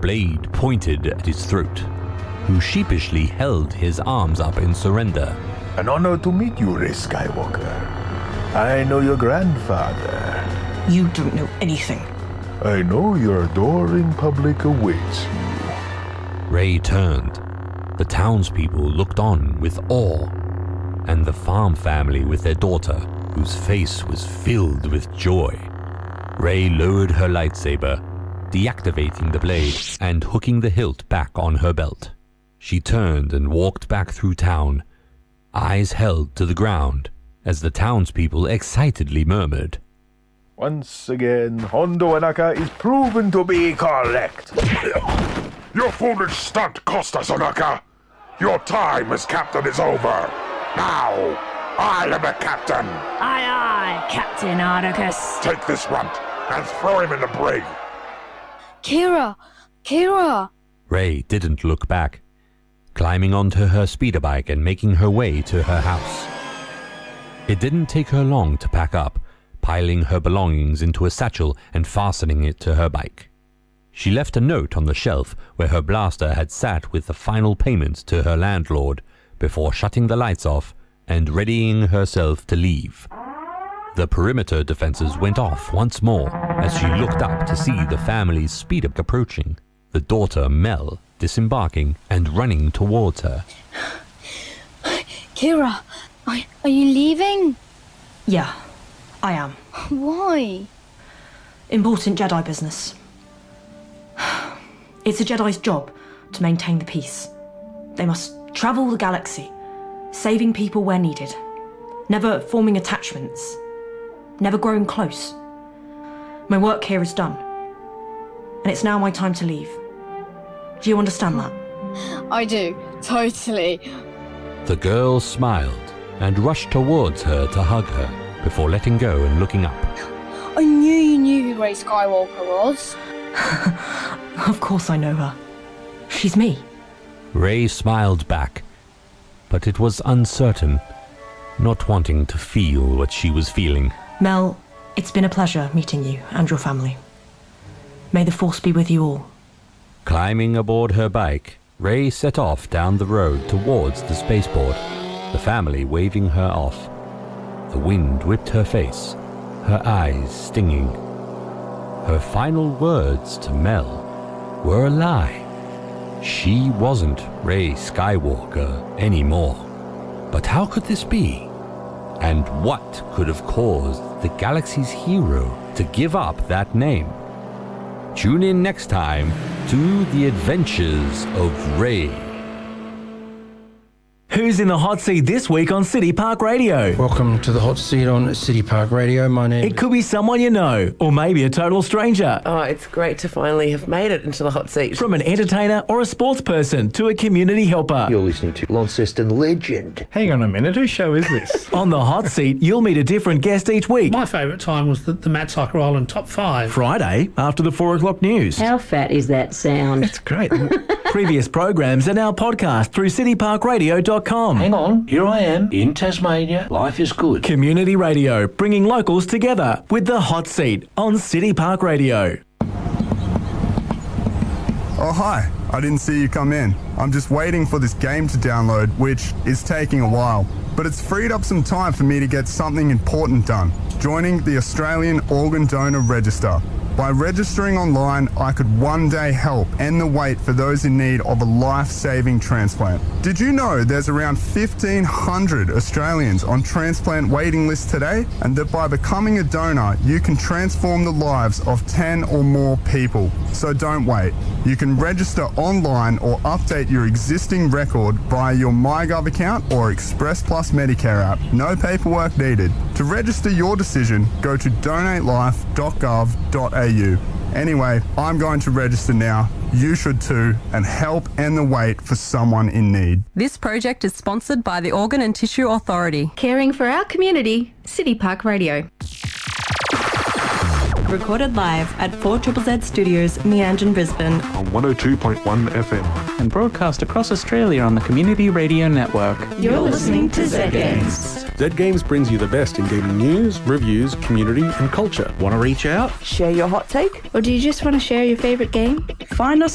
blade pointed at his throat, who sheepishly held his arms up in surrender. An honor to meet you, Rey Skywalker. I know your grandfather. You don't know anything. I know your adoring public awaits you. Rey turned. The townspeople looked on with awe, and the farm family with their daughter, whose face was filled with joy. Rey lowered her lightsaber, deactivating the blade and hooking the hilt back on her belt. She turned and walked back through town, eyes held to the ground as the townspeople excitedly murmured. Once again, Hondo Ohnaka is proven to be correct. Your foolish stunt cost us, Ohnaka. Your time as captain is over. Now, I am the captain. Aye, aye, Captain Ardacus. Take this runt and throw him in the brig. Kira! Rey didn't look back, climbing onto her speeder bike and making her way to her house. It didn't take her long to pack up, piling her belongings into a satchel and fastening it to her bike. She left a note on the shelf where her blaster had sat with the final payment to her landlord before shutting the lights off and readying herself to leave. The perimeter defenses went off once more as she looked up to see the family's speeder approaching, the daughter Mel disembarking and running towards her. Kira, are you leaving? Yeah, I am. Why? Important Jedi business. It's a Jedi's job to maintain the peace. They must travel the galaxy, saving people where needed, never forming attachments, never growing close. My work here is done, and it's now my time to leave. Do you understand that? I do, totally. The girl smiled and rushed towards her to hug her before letting go and looking up. I knew you knew who Rey Skywalker was. Of course I know her. She's me. Rey smiled back, but it was uncertain, not wanting to feel what she was feeling. Mel, it's been a pleasure meeting you and your family. May the Force be with you all. Climbing aboard her bike, Rey set off down the road towards the spaceport, the family waving her off. The wind whipped her face, her eyes stinging. Her final words to Mel were a lie. She wasn't Rey Skywalker anymore. But how could this be? And what could have caused the galaxy's hero to give up that name? Tune in next time to The Adventures of Rey. Who's in the hot seat this week on City Park Radio? Welcome to the hot seat on City Park Radio. My name It could be someone you know, or maybe a total stranger. Oh, it's great to finally have made it into the hot seat. From an entertainer or a sports person to a community helper. You're listening to Launceston legend. Hang on a minute, whose show is this? On the hot seat, you'll meet a different guest each week. My favourite time was the Matt Cycle Island Top 5. Friday, after the 4 o'clock news. How fat is that sound? It's great. Previous programs are now podcast through cityparkradio.com. Hang on, here I am in Tasmania. Life is good. Community radio, bringing locals together with the hot seat on City Park Radio. Oh, hi. I didn't see you come in. I'm just waiting for this game to download, which is taking a while. But it's freed up some time for me to get something important done. Joining the Australian Organ Donor Register. By registering online, I could one day help end the wait for those in need of a life-saving transplant. Did you know there's around 1,500 Australians on transplant waiting lists today? And that by becoming a donor, you can transform the lives of 10 or more people. So don't wait. You can register online or update your existing record via your MyGov account or Express Plus Medicare app. No paperwork needed. To register your decision, go to donatelife.gov.au. Anyway, I'm going to register now. You should too, and help end the wait for someone in need. This project is sponsored by the Organ and Tissue Authority. Caring for our community, City Park Radio. Recorded live at 4ZZZ Studios, Meanjin, Brisbane. On 102.1 FM. And broadcast across Australia on the Community Radio Network. You're listening to Z Games. Z Games brings you the best in gaming news, reviews, community and culture. Want to reach out? Share your hot take? Or do you just want to share your favourite game? Find us